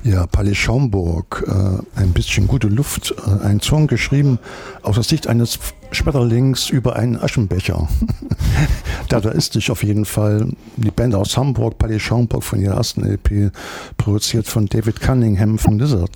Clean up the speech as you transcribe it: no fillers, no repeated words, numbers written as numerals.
Ja, Palais Schaumburg, ein bisschen gute Luft, ein Song geschrieben aus der Sicht eines Schmetterlings über einen Aschenbecher. Dadaistisch auf jeden Fall. Die Band aus Hamburg, Palais Schaumburg von ihrer ersten LP, produziert von David Cunningham von Lizard.